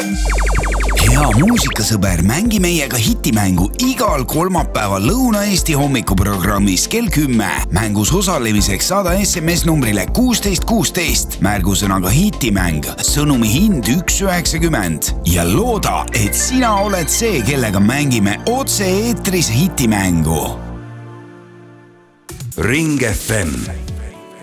Hea muusikasõber, mängi meiega hitimängu igal kolmapäeval Lõuna-Eesti hommikuprogrammis kell 10. Mängus osalemiseks saada SMS numbrile 1616 märgusõnaga hitimäng, sõnumi hind 1,90 ja looda, et sina oled see, kellega mängime otse eetris hitimängu. Ring FM